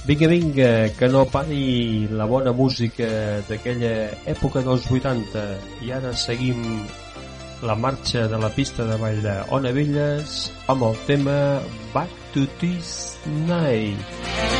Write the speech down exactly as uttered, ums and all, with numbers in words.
Vinga, vinga, que no pari la bona música d'aquella època dels vuitanta. I ara seguim la marxa de la pista de ball d'Ona Velles amb el tema Back to This Night.